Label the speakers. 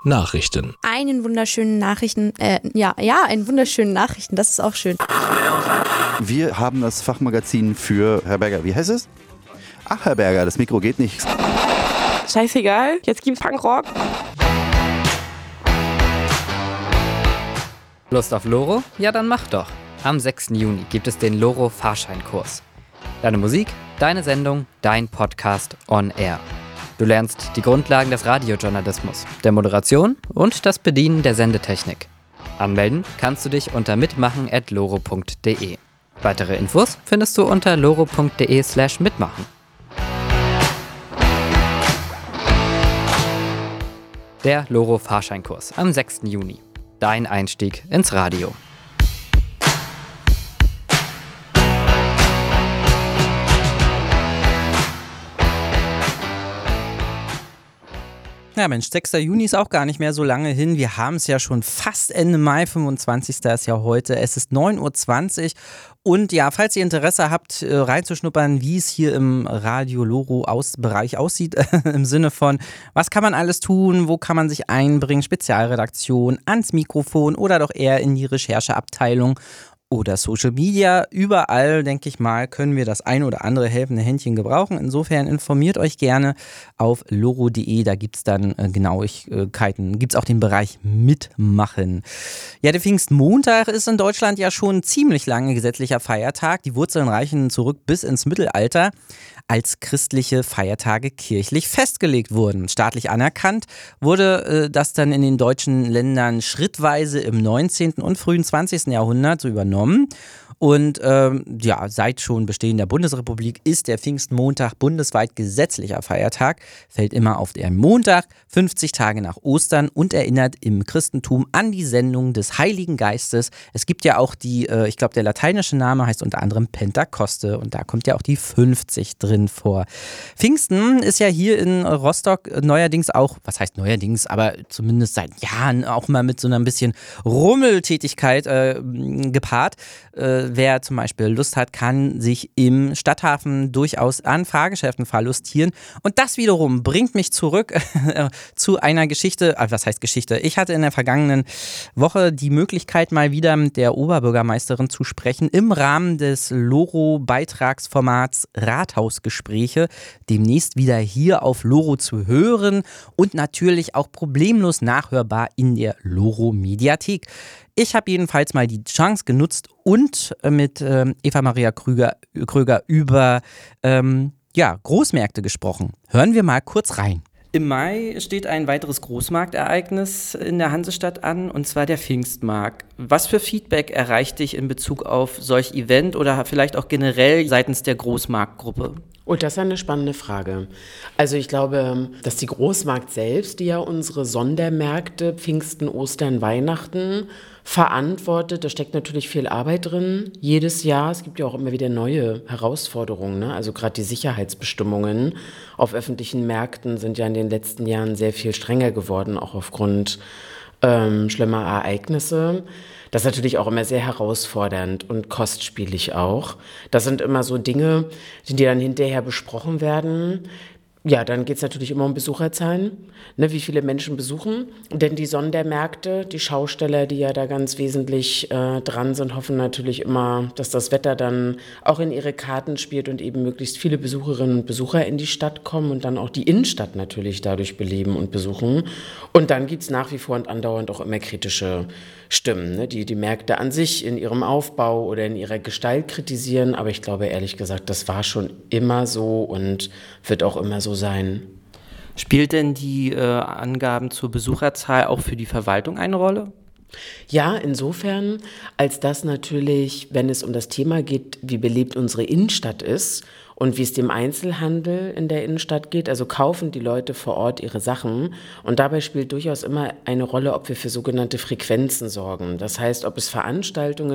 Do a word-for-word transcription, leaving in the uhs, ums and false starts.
Speaker 1: Nachrichten.
Speaker 2: Einen wunderschönen Nachrichten, äh, ja, ja, einen wunderschönen Nachrichten, das ist auch schön.
Speaker 3: Wir haben das Fachmagazin für Herr Berger. Wie heißt es? Ach, Herr Berger, das Mikro geht nicht.
Speaker 4: Scheißegal, jetzt gibt's Punkrock.
Speaker 5: Lust auf Loro? Ja, dann mach doch. Am sechsten Juni gibt es den Loro-Fahrscheinkurs. Deine Musik, deine Sendung, dein Podcast on Air. Du lernst die Grundlagen des Radiojournalismus, der Moderation und das Bedienen der Sendetechnik. Anmelden kannst du dich unter mitmachen at loro punkt de. Weitere Infos findest du unter loro punkt de slash mitmachen. Der Loro-Fahrscheinkurs am sechsten Juni. Dein Einstieg ins Radio.
Speaker 6: Ja Mensch, sechster Juni ist auch gar nicht mehr so lange hin. Wir haben es ja schon fast Ende Mai, fünfundzwanzigster ist ja heute. Es ist neun Uhr zwanzig und ja, falls ihr Interesse habt, reinzuschnuppern, wie es hier im Radio-Loro-Bereich aussieht, im Sinne von, was kann man alles tun, wo kann man sich einbringen, Spezialredaktion, ans Mikrofon oder doch eher in die Rechercheabteilung oder Social Media, überall, denke ich mal, können wir das ein oder andere helfende Händchen gebrauchen. Insofern informiert euch gerne auf loro punkt de, da gibt es dann äh, Genauigkeiten, gibt es auch den Bereich Mitmachen. Ja, der Pfingstmontag ist in Deutschland ja schon ziemlich lange gesetzlicher Feiertag. Die Wurzeln reichen zurück bis ins Mittelalter, als christliche Feiertage kirchlich festgelegt wurden. Staatlich anerkannt wurde äh, das dann in den deutschen Ländern schrittweise im neunzehnten und frühen zwanzigsten Jahrhundert so übernommen. Und ähm, ja, seit schon Bestehen der Bundesrepublik ist der Pfingstmontag bundesweit gesetzlicher Feiertag, fällt immer auf den Montag, fünfzig Tage nach Ostern und erinnert im Christentum an die Sendung des Heiligen Geistes. Es gibt ja auch die, äh, ich glaube der lateinische Name heißt unter anderem Pentakoste und da kommt ja auch die fünfzig drin vor. Pfingsten ist ja hier in Rostock neuerdings auch, was heißt neuerdings, aber zumindest seit Jahren auch mal mit so einer ein bisschen Rummeltätigkeit äh, gepaart. Äh, Wer zum Beispiel Lust hat, kann sich im Stadthafen durchaus an Fahrgeschäften verlustieren. Und das wiederum bringt mich zurück zu einer Geschichte. Was heißt Geschichte? Ich hatte in der vergangenen Woche die Möglichkeit, mal wieder mit der Oberbürgermeisterin zu sprechen im Rahmen des Loro-Beitragsformats Rathausgespräche. Demnächst wieder hier auf Loro zu hören und natürlich auch problemlos nachhörbar in der Loro-Mediathek. Ich habe jedenfalls mal die Chance genutzt und mit ähm, Eva Maria Krüger, Kröger über ähm, ja, Großmärkte gesprochen. Hören wir mal kurz rein. Im Mai steht ein weiteres Großmarktereignis in der Hansestadt an, und zwar der Pfingstmarkt. Was für Feedback erreicht dich in Bezug auf solch Event oder vielleicht auch generell seitens der Großmarktgruppe?
Speaker 7: Oh, das ist eine spannende Frage. Also ich glaube, dass die Großmarkt selbst, die ja unsere Sondermärkte Pfingsten, Ostern, Weihnachten verantwortet, da steckt natürlich viel Arbeit drin, jedes Jahr. Es gibt ja auch immer wieder neue Herausforderungen, ne? Also gerade die Sicherheitsbestimmungen auf öffentlichen Märkten sind ja in den letzten Jahren sehr viel strenger geworden, auch aufgrund ähm, schlimmer Ereignisse. Das ist natürlich auch immer sehr herausfordernd und kostspielig auch. Das sind immer so Dinge, die dann hinterher besprochen werden. Ja, dann geht es natürlich immer um Besucherzahlen, ne, wie viele Menschen besuchen. Denn die Sondermärkte, die Schausteller, die ja da ganz wesentlich äh, dran sind, hoffen natürlich immer, dass das Wetter dann auch in ihre Karten spielt und eben möglichst viele Besucherinnen und Besucher in die Stadt kommen und dann auch die Innenstadt natürlich dadurch beleben und besuchen. Und dann gibt es nach wie vor und andauernd auch immer kritische Stimmen, ne, die die Märkte an sich in ihrem Aufbau oder in ihrer Gestalt kritisieren. Aber ich glaube ehrlich gesagt, das war schon immer so und wird auch immer so sein.
Speaker 6: Spielt denn die äh, Angaben zur Besucherzahl auch für die Verwaltung eine Rolle?
Speaker 7: Ja, insofern, als dass natürlich, wenn es um das Thema geht, wie belebt unsere Innenstadt ist und wie es dem Einzelhandel in der Innenstadt geht, also kaufen die Leute vor Ort ihre Sachen, und dabei spielt durchaus immer eine Rolle, ob wir für sogenannte Frequenzen sorgen. Das heißt, ob es Veranstaltungen